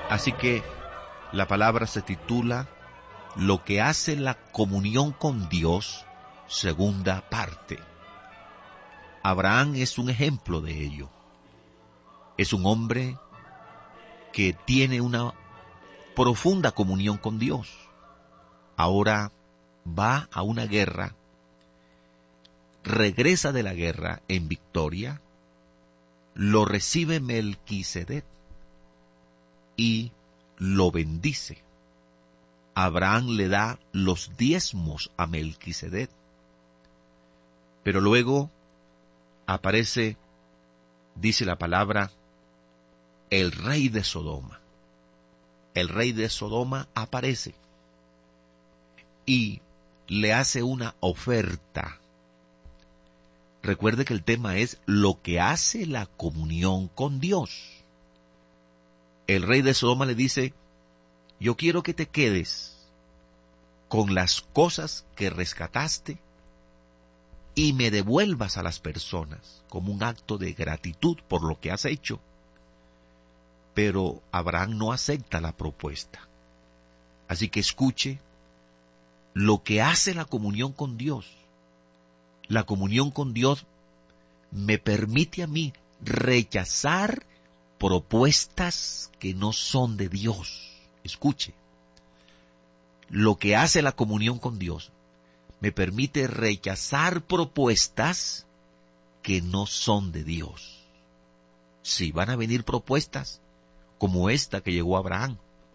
Así que la palabra se titula Lo que hace la comunión con Dios, segunda parte. Abraham es un ejemplo de ello. Es un hombre que tiene una profunda comunión con Dios. Ahora va a una guerra, regresa de la guerra en victoria, lo recibe Melquisedec y lo bendice. Abraham le da los diezmos a Melquisedec, pero luego aparece, dice la palabra, el rey de Sodoma. El rey de Sodoma aparece y le hace una oferta. Recuerde que el tema es lo que hace la comunión con Dios. El rey de Sodoma le dice, yo quiero que te quedes con las cosas que rescataste y me devuelvas a las personas como un acto de gratitud por lo que has hecho. Pero Abraham no acepta la propuesta. Así que escuche lo que hace la comunión con Dios. La comunión con Dios me permite a mí rechazar propuestas que no son de Dios. Escuche, lo que hace la comunión con Dios me permite rechazar propuestas que no son de Dios. Sí, van a venir propuestas como esta que llegó a Abraham.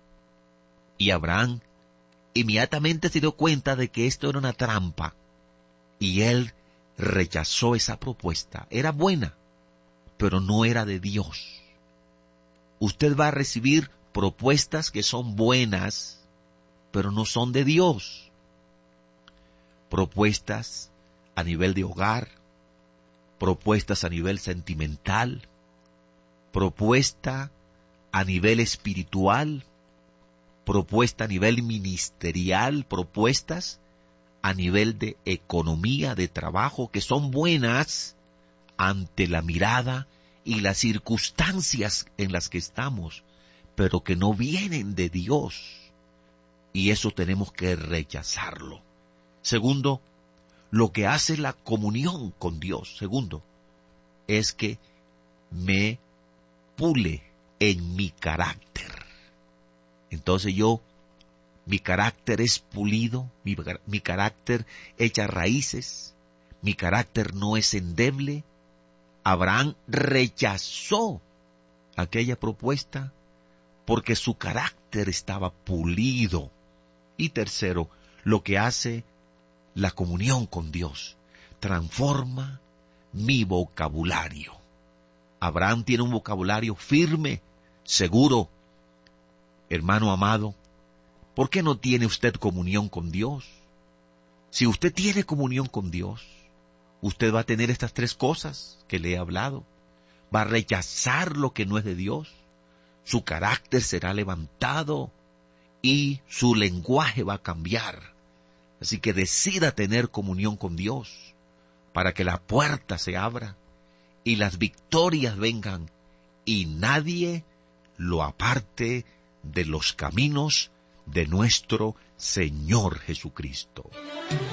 Y Abraham inmediatamente se dio cuenta de que esto era una trampa. Y él rechazó esa propuesta. Era buena, pero no era de Dios. Usted va a recibir propuestas que son buenas, pero no son de Dios. Propuestas a nivel de hogar, propuestas a nivel sentimental, propuesta a nivel espiritual, propuesta a nivel ministerial, propuestas a nivel de economía, de trabajo, que son buenas ante la mirada y las circunstancias en las que estamos, pero que no vienen de Dios. Y eso tenemos que rechazarlo. Segundo, lo que hace la comunión con Dios, segundo, es que me pule en mi carácter. Entonces mi carácter es pulido, mi carácter echa raíces, mi carácter no es endeble. Abraham rechazó aquella propuesta porque su carácter estaba pulido. Y tercero, lo que hace la comunión con Dios transforma mi vocabulario. Abraham tiene un vocabulario firme, seguro. Hermano amado, ¿por qué no tiene usted comunión con Dios? Si usted tiene comunión con Dios, usted va a tener estas tres cosas que le he hablado. Va a rechazar lo que no es de Dios. Su carácter será levantado y su lenguaje va a cambiar. Así que decida tener comunión con Dios para que la puerta se abra y las victorias vengan y nadie lo aparte de los caminos de nuestro Señor Jesucristo.